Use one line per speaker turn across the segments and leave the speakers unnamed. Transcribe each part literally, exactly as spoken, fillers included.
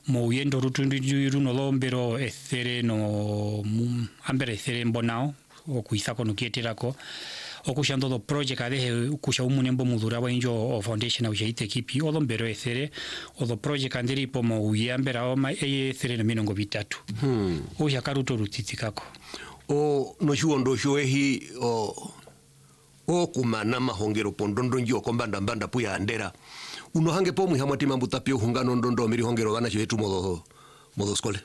mo uyendo rutundu runo lombero ethere no ambere ethere mbonao okuisa kono kieterako okushando do project ade kusha umunembo mudura wa injo foundation au jaite kipi olombero ethere odo project andiri pomo uyambera o ma ethere no minongo bitatu hmm uja karuto rutitikako
o no shuondo shoehi o o kumana mahongero pondondo njo kombanda mbanda puya andera uno hange po muhamati mambutapio hungano ndondo miri hongero bana chetu modo modo skole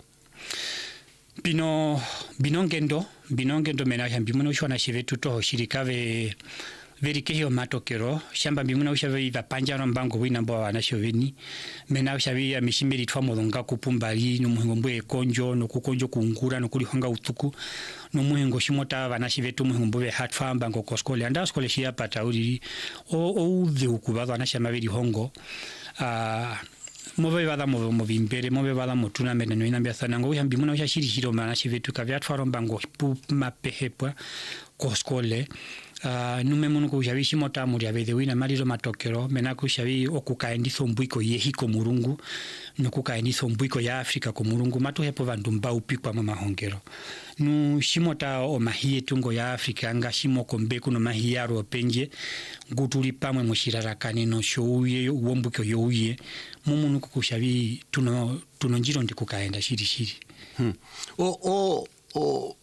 bino binongendo binongendo mena hambi muno shwana shivetu to shirikave verikeyo matokero shamba bimuna ushavi vapanja mbango wina mbo wana shoveni mena ushavi mishimiri twa modonga kupumbali no muhingo konjo no kukonjo kungura no kuli hanga utuku no muhingo shimota wana shivetu muhingo be hatfa mbango koskole anda skole shia pata uri o o de ukubado wana shama veri hongo ah mobe bada mobe mobimbere mobe bada motuna mena no inambia sana ngo yambi muna usha shiri shiro mana shivetu kavya twa mbango pu mapehepwa koskole Uh, nume munu kushawishi mota muri abede wina maliro matokero mena kushawi okukaendiso mbuiko yehiko murungu no kukaendiso mbuiko ya Afrika ko murungu matu hepo vandumba upikwa mama hongero nu shimota o mahie tungo ya Afrika anga shimo kombeku no mahiyaro penje ngutuli pamwe mushirarakane no shouye uombuko youye mumunu kushawi tuno tuno njiro ndikukaenda shiri shiri
hmm. o o o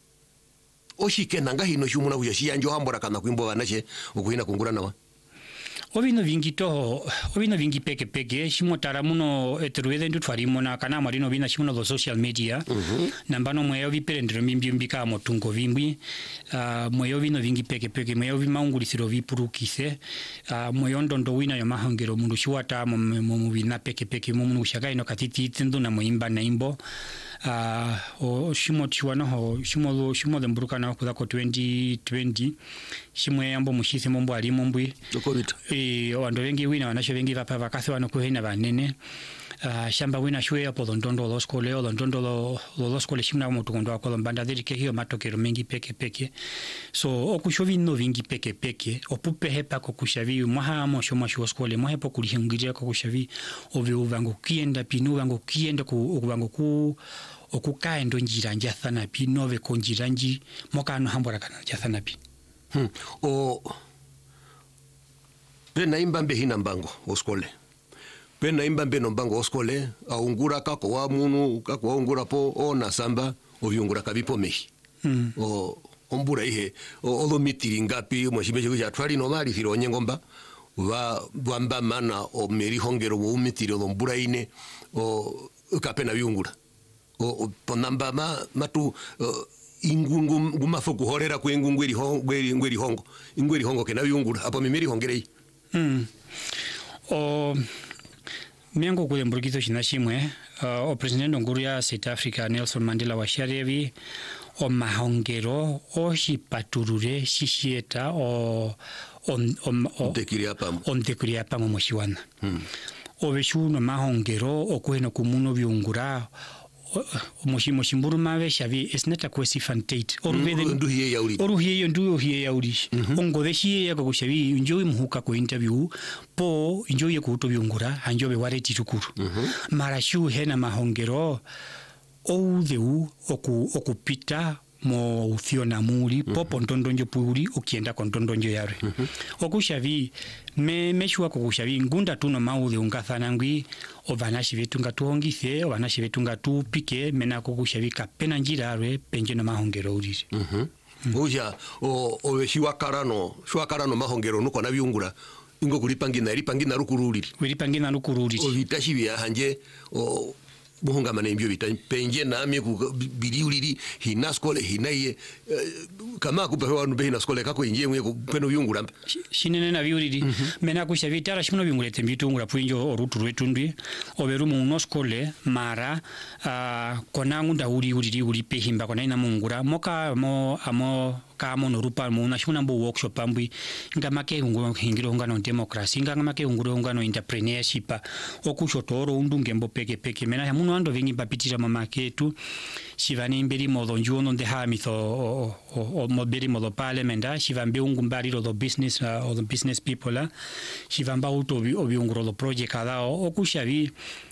oshike nanga hino shumuna uyashi anjo hambora kana kwimbo banache okuhina kungura nawa
obino vingi to obino vingi peke peke shimotara muno etruwede ndu twarimo na kana marino bina shimuno do social media mm -hmm. nambano mweyo viperendero mimbi mbika motungo vimbi uh, mweyo vino vingi peke peke mweyo vimaungulisiro vipurukise uh, mweyo ndondo wina yo mahangero mundu shiwata mu vina peke peke mu mundu shaka ino katiti tindu na muimba na imbo uh, o shimo chiwana ho shimo lo shimo de mburuka na kuza ko twenty twenty shimwe yambo mushise mombo ali mombwi
dokobita
e wando wengi wina wanasho wengi vapa vakasi wano kuhina vanene uh, shamba wina shwe ya podo ndondo lo skole lo ndondo lo lo skole shimna mutukondo akolo mbanda dirike hiyo matokero mengi peke peke so okushovi no vingi peke peke opupe hepa ko kushavi mwaha mo shoma shwo skole mwaha po kulihingirira ko kushavi ovi uvango kienda pinu vango kienda ku uvango ku okukae ndo njira njathana pi nove konjira nji mokano hambora kana njathana pi
hmm. o pena imbambe hina mbango oskole pena imbambe no mbango oskole aungura kako wa munu kako wa ungura po ona samba oviungura kabipo mehi hmm. o ombura ihe o lo mitiri ngapi mwashibeje kuja twali no mali firo nyengomba wa bwamba mana o meri hongero wo mitiri lo mbura ine o kapena viungura o ponamba ma matu uh, ingungu gumafu kuhorera ku ingungu iri hongo iri hongo ingweri hongo kena viungura apo mimiri hongerei
mm o miango kule mburgizo shinashimwe uh, o president nguru ya South Africa Nelson Mandela wa sharevi o mahongero o shipaturure shishieta o on on
on tekiria pamo
on tekiria pamo moshiwana mm. o beshuno mahongero o kweno kumuno viungura omushimo shimburu mawe shavi esneta kwesi fantate oruvede
ndu hiye yauri
oruhiye ndu hiye yauri ongode shiye yako kushavi njoyi muhuka ko interview po njoyi ko to byungura hanjobe wareti tukuru marashu hena mahongero o deu oku okupita mo ufiona muri popo ndondonjo puri ukienda ko ndondonjo yare okushavi me meshwa ko kushavi ngunda tuno maude ungathana ngwi ovanashi vetu ngatuongise ovanashi vetu ngatupike mena ko kushavi kapena njira re penje no mahongero uriri
mhm uja o oveshiwa karano shwa karano mahongero nuko na byungura ingo kulipangina lipangina rukururiri
wilipangina rukururiri
ovitashi bya hanje o buhunga manembyo bita penje nami ku biliuliri hina skole hinaye uh, kama kupewa no behina skole kako inje mwe peno byungura
shinene na byuliri mm -hmm. mena kusha vitara shino byungurete mbitungura puinjo orutu rwetundwi oberu mu no skole mara uh, konangu ndauri uriri uri pehimba kona ina mungura moka mo amo kamo no rupa mu na shuna mbo workshop ambwi ngamake ngiro hingiro ngano democracy ngamake ngiro ngano entrepreneurship okushotoro undunge mbo peke peke mena ya muno ando vingi papitira mama ketu shivani mbiri modo njuno nde hamitho o o mobiri modo parliament shivambe ungumbari lo business uh, o the business people shivamba uto obi unguro lo project ala okushavi